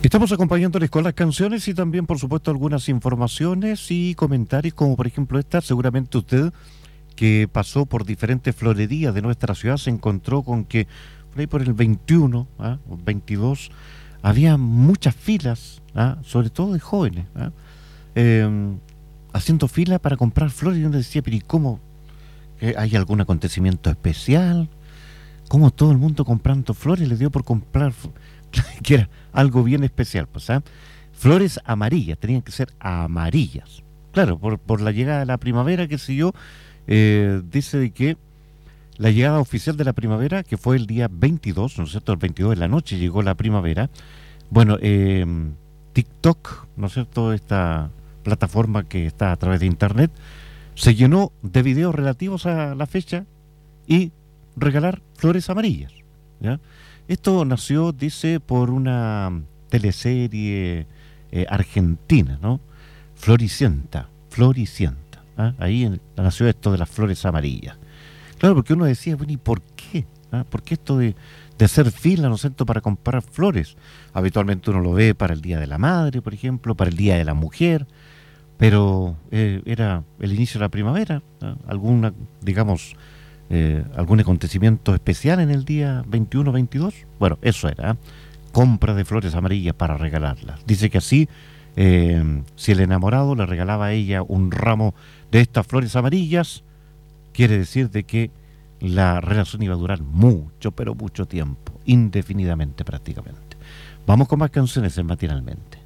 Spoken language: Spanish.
Estamos acompañándoles con las canciones y también, por supuesto, algunas informaciones y comentarios, como por ejemplo esta. Seguramente usted, que pasó por diferentes florerías de nuestra ciudad, se encontró con que por ahí por el 21, o 22, había muchas filas, sobre todo de jóvenes, eh, haciendo fila para comprar flores. Y uno decía, pero ¿y cómo? ¿Hay algún acontecimiento especial? ¿Cómo todo el mundo comprando flores le dio por comprar? Que era algo bien especial, pues, flores amarillas, tenían que ser amarillas. Claro, por la llegada de la primavera, que sé yo, dice de que la llegada oficial de la primavera, que fue el día 22, ¿no es cierto? El 22 de la noche llegó la primavera. Bueno, TikTok, ¿no es cierto? Esta plataforma que está a través de internet, se llenó de videos relativos a la fecha y regalar flores amarillas, ¿ya? Esto nació, dice, por una teleserie argentina, ¿no? Floricienta, ahí nació esto de las flores amarillas. Claro, porque uno decía, bueno, ¿y por qué? ¿Por qué esto de hacer fila, ¿no es cierto?, para comprar flores? Habitualmente uno lo ve para el Día de la Madre, por ejemplo, para el Día de la Mujer, pero era el inicio de la primavera, alguna, digamos, algún acontecimiento especial en el día 21-22. Bueno, eso era, compra de flores amarillas para regalarlas. Dice que así, si el enamorado le regalaba a ella un ramo de estas flores amarillas, quiere decir de que la relación iba a durar mucho, pero mucho tiempo, indefinidamente prácticamente. Vamos con más canciones en Matinalmente.